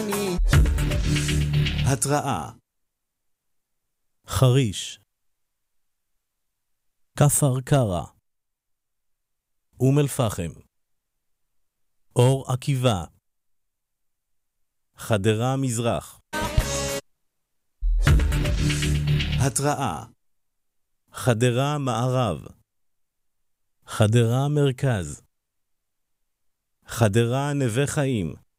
התראה. חריש, כפר קרע, אום אל-פחם, אור עקיבא, חדרה מזרח. התראה. חדרה מערב, חדרה מרכז, חדרה נווה חיים,